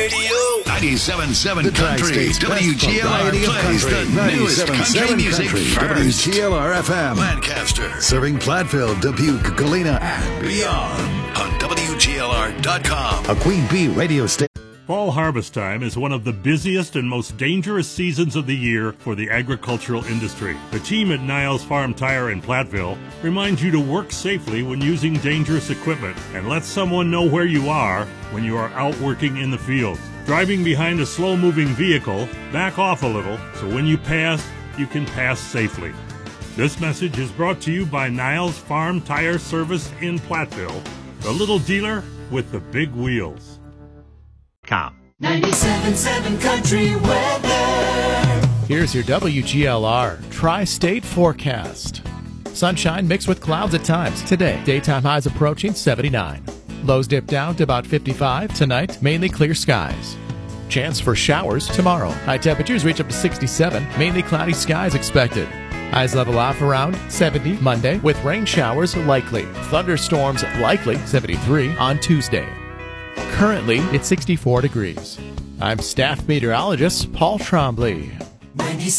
Radio. 97.7 Country. WGLR plays the newest country music first. WGLR FM. Lancaster. Serving Platteville, Dubuque, Galena, And beyond on WGLR.com. a Queen Bee radio station. Fall harvest time is one of the busiest and most dangerous seasons of the year for the agricultural industry. The team at Niles Farm Tire in Platteville reminds you to work safely when using dangerous equipment and let someone know where you are when you are out working in the fields. Driving behind a slow-moving vehicle, back off a little so when you pass, you can pass safely. This message is brought to you by Niles Farm Tire Service in Platteville, the little dealer with the big wheels. 97.7 Country Weather. Here's your WGLR Tri-State forecast. Sunshine mixed with clouds at times. Today, daytime highs approaching 79. Lows dip down to about 55. Tonight, mainly clear skies. Chance for showers tomorrow. High temperatures reach up to 67. Mainly cloudy skies expected. Highs level off around 70 Monday with rain showers likely. Thunderstorms likely 73 on Tuesday. Currently, it's 64 degrees. I'm staff meteorologist Paul Trombley.